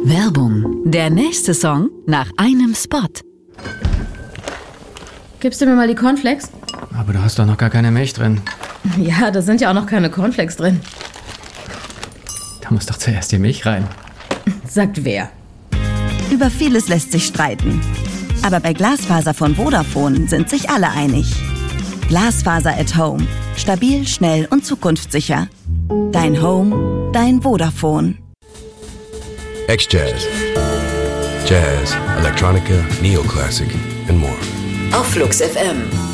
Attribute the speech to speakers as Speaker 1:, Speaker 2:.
Speaker 1: Werbung. Der nächste Song nach einem Spot.
Speaker 2: Gibst du mir mal die Cornflakes?
Speaker 3: Aber du hast doch noch gar keine Milch drin.
Speaker 2: Ja, da sind ja auch noch keine Cornflakes drin.
Speaker 3: Da muss doch zuerst die Milch rein.
Speaker 2: Sagt wer?
Speaker 4: Über vieles lässt sich streiten. Aber bei Glasfaser von Vodafone sind sich alle einig. Glasfaser at Home. Stabil, schnell und zukunftssicher. Dein Home, dein Vodafone.
Speaker 5: X-Jazz. Jazz, Electronica, Neoclassic and more.
Speaker 1: Auf Flux FM.